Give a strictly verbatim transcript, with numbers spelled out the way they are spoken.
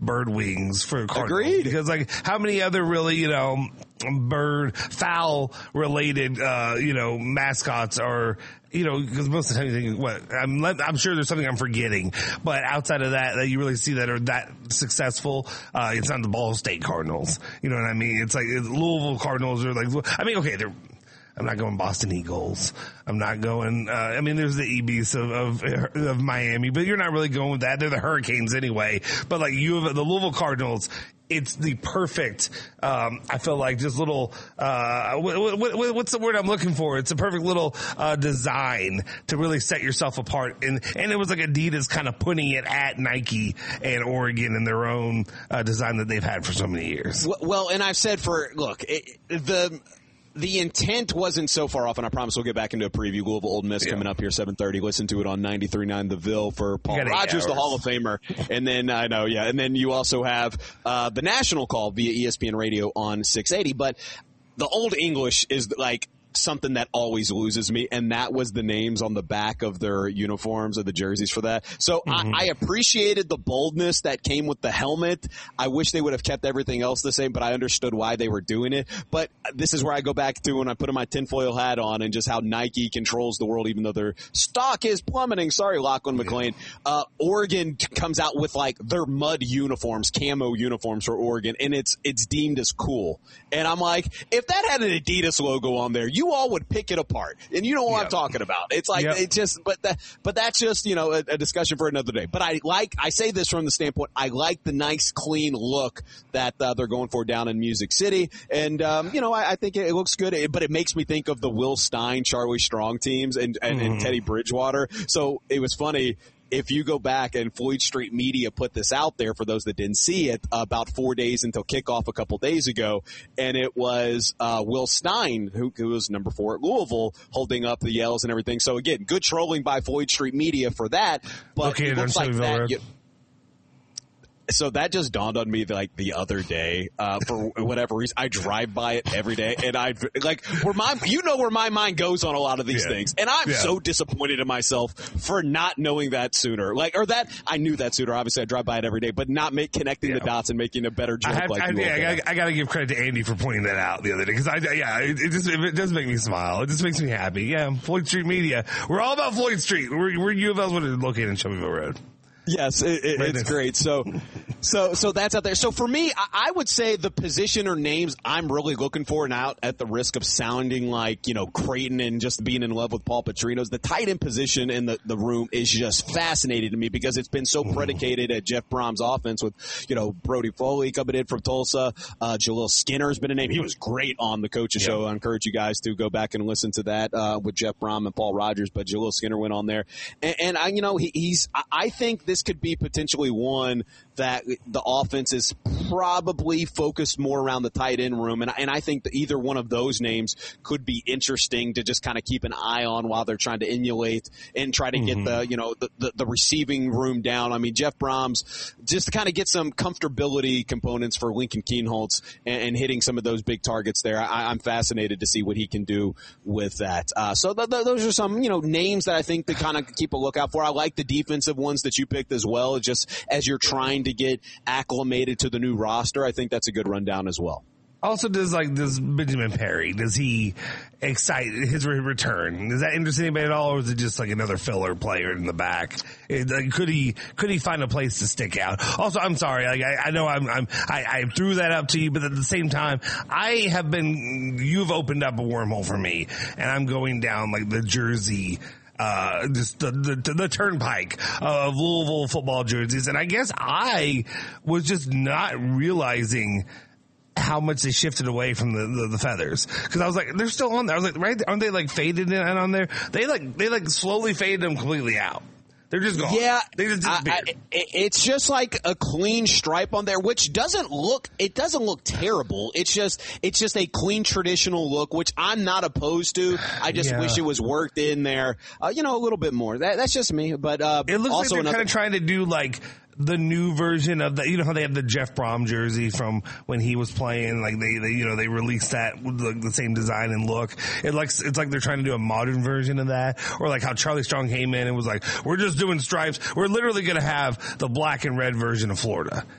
bird wings for Cardinals. Agreed. Because like how many other really, you know, bird fowl related, uh, you know, mascots are, you know, because most of the time you think, what, I'm, I'm sure there's something I'm forgetting, but outside of that, that you really see that are that successful, uh, it's not the Ball State Cardinals. You know what I mean? It's like it's Louisville Cardinals are like, I mean, okay, they're, I'm not going Boston Eagles. I'm not going, uh, I mean, there's the E B S of, of, of Miami, but you're not really going with that. They're the Hurricanes anyway. But like you have the Louisville Cardinals, it's the perfect, um, I feel like just little, uh, what, what, what's the word I'm looking for? It's a perfect little, uh, design to really set yourself apart. And, and it was like Adidas kind of putting it at Nike and Oregon in their own, uh, design that they've had for so many years. Well, and I've said for, look, it, the, The intent wasn't so far off, and I promise we'll get back into a preview. Louisville Old Miss yeah. coming up here, seven thirty. Listen to it on ninety-three point nine The Ville for Paul Rogers, the Hall of Famer. And then, I know, yeah, and then you also have uh the national call via E S P N Radio on six eighty. But the Old English is like something that always loses me, and that was the names on the back of their uniforms or the jerseys for that. So mm-hmm. I, I appreciated the boldness that came with the helmet. I wish they would have kept everything else the same, but I understood why they were doing it. But this is where I go back to when I put my tinfoil hat on and just how Nike controls the world, even though their stock is plummeting. Sorry, Lachlan McLean. Uh, Oregon comes out with like their mud uniforms, camo uniforms for Oregon, and it's it's deemed as cool. And I'm like, if that had an Adidas logo on there, you all would pick it apart. And you know what yep. I'm talking about. It's like, yep. it just, but that, but that's just, you know, a, a discussion for another day. But I like, I say this from the standpoint, I like the nice, clean look that uh, they're going for down in Music City. And, um, you know, I, I think it, it looks good, but it makes me think of the Will Stein, Charlie Strong teams and, and, mm. and Teddy Bridgewater. So it was funny. If you go back and Floyd Street Media put this out there for those that didn't see it about four days until kickoff a couple days ago, and it was uh Will Stein, who, who was number four at Louisville, holding up the yells and everything. So again, good trolling by Floyd Street Media for that. But okay, it looks like that. You, so that just dawned on me like the other day, uh, for whatever reason. I drive by it every day, and I like where my, you know, where my mind goes on a lot of these yeah. things. And I'm yeah. so disappointed in myself for not knowing that sooner. Like, or that, I knew that sooner. Obviously I drive by it every day, but not make, connecting yeah. the dots and making a better joke. I have, like I, you yeah, I, I gotta give credit to Andy for pointing that out the other day. Cause I, yeah, it, it just, it does make me smile. It just makes me happy. Yeah. Floyd Street Media. We're all about Floyd Street. We're, we're U of L's located in Shelbyville Road. Yes, it, it, it's great. So, so, so that's out there. So for me, I, I would say the position or names I'm really looking for now, at the risk of sounding like, you know, Creighton and just being in love with Paul Petrino's, the tight end position in the, the room is just fascinating to me because it's been so predicated at Jeff Brom's offense with, you know, Brody Foley coming in from Tulsa. Uh, Jaleel Skinner's been a name. He was great on the coach's yep. show. I encourage you guys to go back and listen to that, uh, with Jeff Brom and Paul Rogers, but Jaleel Skinner went on there. And, and I, you know, he, he's, I think this could be potentially one that the offense is probably focused more around the tight end room. And, and I think that either one of those names could be interesting to just kind of keep an eye on while they're trying to emulate and try to mm-hmm. get the, you know, the, the, the receiving room down. I mean, Jeff Brom's just to kind of get some comfortability components for Lincoln Kienholz and, and hitting some of those big targets there. I, I'm fascinated to see what he can do with that. Uh, so th- th- those are some, you know, names that I think to kind of keep a lookout for. I like the defensive ones that you picked as well. Just as you're trying to get acclimated to the new roster, I think that's a good rundown as well. Also, does like does Benjamin Perry, does he excite his return? Does that interest anybody at all, or is it just like another filler player in the back? It, like, could he could he find a place to stick out? Also, I'm sorry, like, I, I know I'm, I'm I, I threw that up to you, but at the same time, I have been you've opened up a wormhole for me, and I'm going down like the Jersey. Uh, just the, the, the turnpike of Louisville football jerseys. And I guess I was just not realizing how much they shifted away from the, the, the feathers. Cause I was like, they're still on there. I was like, right, aren't they like faded in on there? They like, they like slowly faded them completely out. They're just gone. Yeah, they just I, I, it's just like a clean stripe on there, which doesn't look. It doesn't look terrible. It's just, it's just a clean traditional look, which I'm not opposed to. I just yeah. wish it was worked in there, uh, you know, a little bit more. That, that's just me. But uh, it looks also like they're another- kind of trying to do like the new version of the, you know how they have the Jeff Brom jersey from when he was playing, like they, they you know, they released that with the, the same design and look. It looks, it's like they're trying to do a modern version of that, or like how Charlie Strong came in and was like, we're just doing stripes. We're literally going to have the black and red version of Florida.